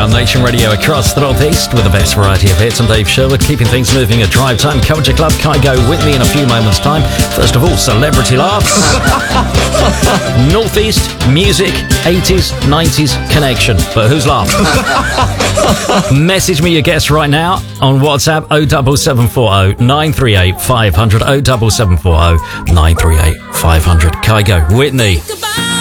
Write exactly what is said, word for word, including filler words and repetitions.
are Nation Radio across the Northeast with the best variety of hits. I'm Dave Sherwood, keeping things moving at Drive Time Culture Club. Kygo with me in a few moments' time. First of all, celebrity laughs. Northeast music, eighties, nineties connection. But who's laughing? Message me your guess right now on WhatsApp oh seven seven four oh nine three eight five hundred oh seven seven four oh nine three eight five hundred. Kygo, Whitney. Goodbye.